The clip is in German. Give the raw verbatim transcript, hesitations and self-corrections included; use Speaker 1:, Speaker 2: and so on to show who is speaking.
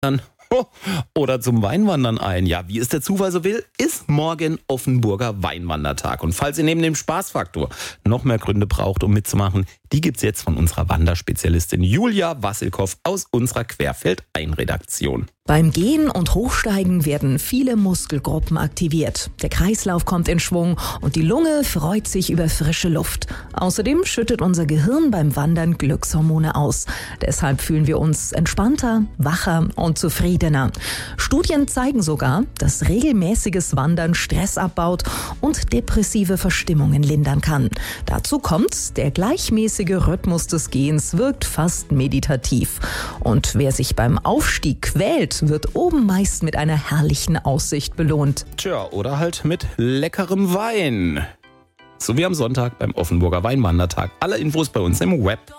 Speaker 1: Wandern oder zum Weinwandern ein. Ja, wie es der Zufall so will, ist morgen Offenburger Weinwandertag. Und falls ihr neben dem Spaßfaktor noch mehr Gründe braucht, um mitzumachen, die gibt's jetzt von unserer Wanderspezialistin Julia Wassilkow aus unserer Querfeldein-Redaktion.
Speaker 2: Beim Gehen und Hochsteigen werden viele Muskelgruppen aktiviert. Der Kreislauf kommt in Schwung und die Lunge freut sich über frische Luft. Außerdem schüttet unser Gehirn beim Wandern Glückshormone aus. Deshalb fühlen wir uns entspannter, wacher und zufriedener. Studien zeigen sogar, dass regelmäßiges Wandern Stress abbaut und depressive Verstimmungen lindern kann. Dazu kommt, der gleichmäßige Rhythmus des Gehens wirkt fast meditativ. Und wer sich beim Aufstieg quält, wird oben meist mit einer herrlichen Aussicht belohnt.
Speaker 1: Tja, oder halt mit leckerem Wein. So wie am Sonntag beim Offenburger Weinwandertag. Alle Infos bei uns im Web.